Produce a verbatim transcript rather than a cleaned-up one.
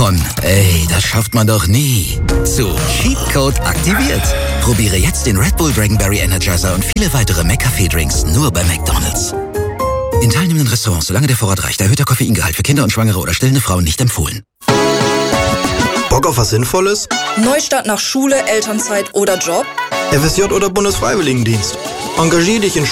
von ey, das schafft man doch nie zu Cheatcode aktiviert. Probiere jetzt den Red Bull Dragonberry Energizer und viele weitere McCafé-Drinks nur bei McDonald's. In teilnehmenden Restaurants, solange der Vorrat reicht, erhöhter Koffeingehalt für Kinder und Schwangere oder stillende Frauen nicht empfohlen. Bock auf was Sinnvolles? Neustart nach Schule, Elternzeit oder Job? F S J oder Bundesfreiwilligendienst? Engagier dich in